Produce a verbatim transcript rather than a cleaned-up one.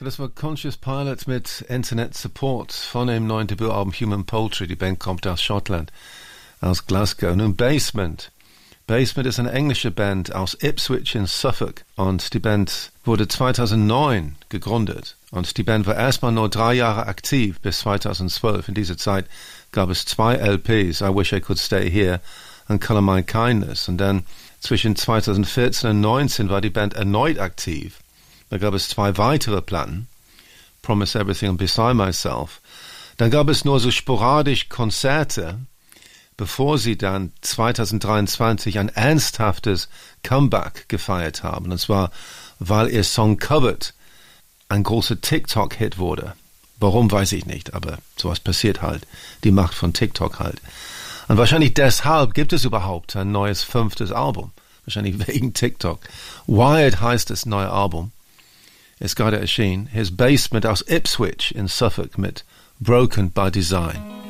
Das war Conscious Pilot mit Internet Support von dem neuen Debütalbum Human Poultry. Die Band kommt aus Schottland, aus Glasgow. Nun Basement. Basement ist eine englische Band aus Ipswich in Suffolk. Und die Band wurde zweitausendneun gegründet. Und die Band war erstmal nur drei Jahre aktiv bis zweitausendzwölf. In dieser Zeit gab es zwei L Ps, I Wish I Could Stay Here und Color My Kindness. Und dann zwischen zweitausendvierzehn und neunzehn war die Band erneut aktiv. Da gab es zwei weitere Platten, Promise Everything und Beside Myself. Dann gab es nur so sporadisch Konzerte, bevor sie dann zweitausenddreiundzwanzig ein ernsthaftes Comeback gefeiert haben. Und zwar, weil ihr Song Covered ein großer TikTok-Hit wurde. Warum, weiß ich nicht, aber sowas passiert halt. Die Macht von TikTok halt. Und wahrscheinlich deshalb gibt es überhaupt ein neues fünftes Album. Wahrscheinlich wegen TikTok. Wired heißt das neue Album. Ist gerade erschienen. Hier ist Basement aus Ipswich in Suffolk mit Broken by Design.